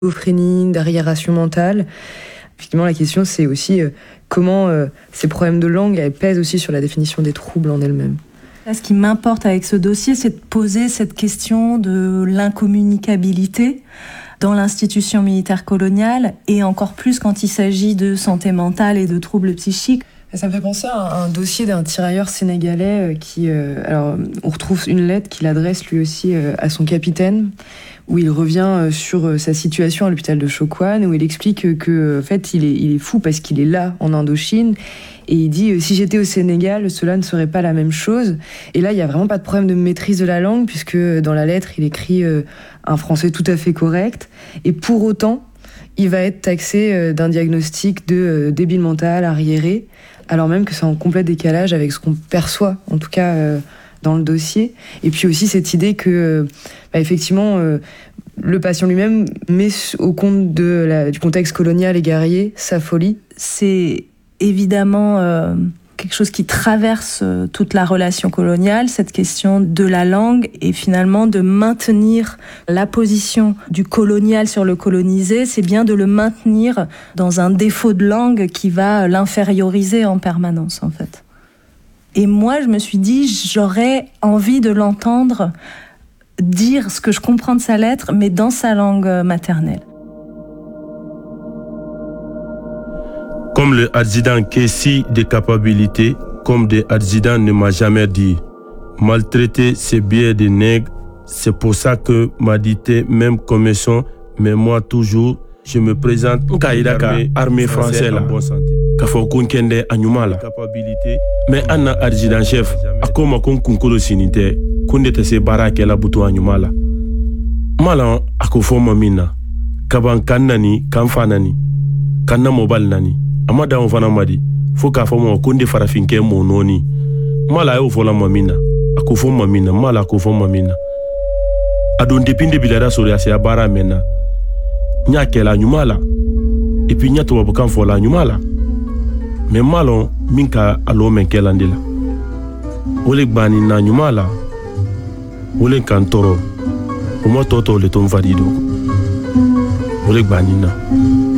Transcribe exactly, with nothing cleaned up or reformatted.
schizophrénie, d'arriération mentale. Effectivement, la question, c'est aussi euh, comment euh, ces problèmes de langue elles pèsent aussi sur la définition des troubles en elles-mêmes. Là, ce qui m'importe avec ce dossier, c'est de poser cette question de l'incommunicabilité dans l'institution militaire coloniale, et encore plus quand il s'agit de santé mentale et de troubles psychiques. Ça me fait penser à un dossier d'un tirailleur sénégalais qui... Euh, alors, on retrouve une lettre qu'il adresse lui aussi euh, à son capitaine, où il revient sur sa situation à l'hôpital de Chokwan, où il explique que, en fait, il est, il est fou parce qu'il est là, en Indochine, et il dit « si j'étais au Sénégal, cela ne serait pas la même chose ». Et là, il n'y a vraiment pas de problème de maîtrise de la langue, puisque dans la lettre, il écrit euh, un français tout à fait correct, et pour autant, il va être taxé euh, d'un diagnostic de euh, débile mental, arriéré, alors même que c'est en complet décalage avec ce qu'on perçoit, en tout cas euh, dans le dossier. Et puis aussi cette idée que, euh, bah, effectivement, euh, le patient lui-même met au compte de la, du contexte colonial et guerrier sa folie. C'est évidemment euh, quelque chose qui traverse toute la relation coloniale, cette question de la langue, et finalement de maintenir la position du colonial sur le colonisé, c'est bien de le maintenir dans un défaut de langue qui va l'inférioriser en permanence, en fait. Et moi, je me suis dit, j'aurais envie de l'entendre dire ce que je comprends de sa lettre, mais dans sa langue maternelle. Comme le adjudant Kessi de capacité, comme le adjudant ne m'a jamais dit. Maltraiter, c'est bien des nègres, c'est pour ça que m'a dit même commission, mais moi toujours, je me présente Kaïdaka, armée française en bonne santé. Kafo kunkende anyumala. Mais anna adjudant chef, akoma kon kunkolo sinite, kunde te se barake la butu anyumala. Mala akofo mamina, kaban kannani, kanfanani, kanna mobile nani. Amada on fana madi fo ka fo mo konde farafinke mo noni mala yo vola mamina akofo mamina mala akofo mamina adon depinde bilara sori asia bara mena nya kela nyumala et puis nya to babukan fo la nyumala mais malon minka alo men kela ndila ole gbani na nyumala ole kantoro o mo toto le ton valido ole gbani na